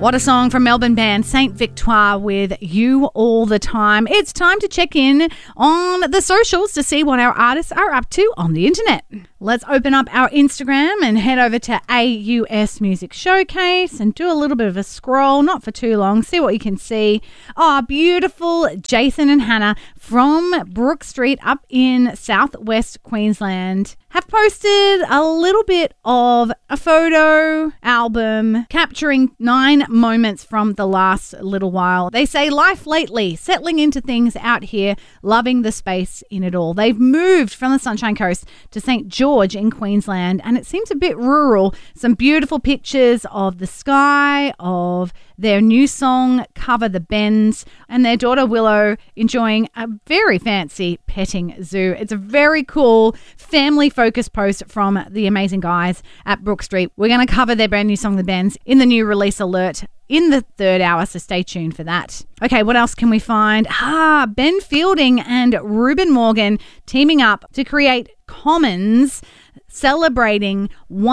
What a song from Melbourne band Saint Victoire with You All the Time. It's time to check in on the socials to see what our artists are up to on the internet. Let's open up our Instagram and head over to AUS Music Showcase and do a little bit of a scroll, not for too long, see what you can see. Oh, beautiful Jason and Hannah from Brook Street up in southwest Queensland have posted a little bit of a photo album capturing 9 moments from the last little while. They say life lately, settling into things out here, loving the space in it all. They've moved from the Sunshine Coast to St. George in Queensland, and it seems a bit rural. Some beautiful pictures of the sky, of their new song, Cover the Bends, and their daughter Willow enjoying a very fancy petting zoo. It's a very cool family-focused post from the amazing guys at Brook Street. We're going to cover their brand new song, The Bends, in the new release alert in the third hour, so stay tuned for that. Okay, what else can we find? Ben Fielding and Ruben Morgan teaming up to create Commons, celebrating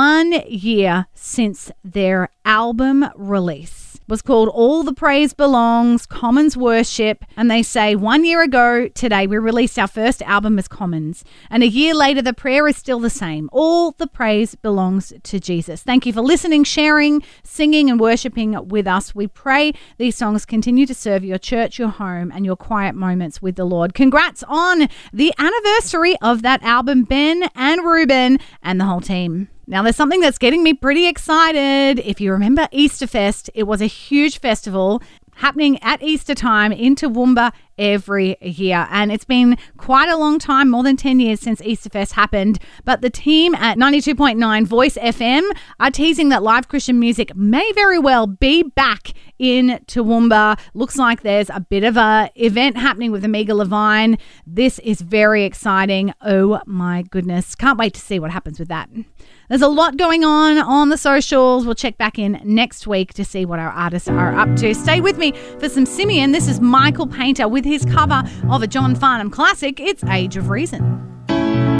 1 year since their album release. Was called All the Praise Belongs, Commons Worship, and they say 1 year ago today we released our first album as Commons, and a year later the prayer is still the same. All the praise belongs to Jesus. Thank you for listening, sharing, singing and worshipping with us. We pray these songs continue to serve your church, your home and your quiet moments with the Lord. Congrats on the anniversary of that album, Ben and Ruben and the whole team. Now, there's something that's getting me pretty excited. If you remember Easterfest, it was a huge festival happening at Easter time in Toowoomba every year. And it's been quite a long time, more than 10 years since Easterfest happened. But the team at 92.9 Voice FM are teasing that live Christian music may very well be back in Toowoomba. Looks like there's a bit of a event happening with Amiga Levine. This is very exciting. Oh my goodness. Can't wait to see what happens with that. There's a lot going on the socials. We'll check back in next week to see what our artists are up to. Stay with me for some Simeon. This is Michael Painter with his cover of a John Farnham classic. It's Age of Reason.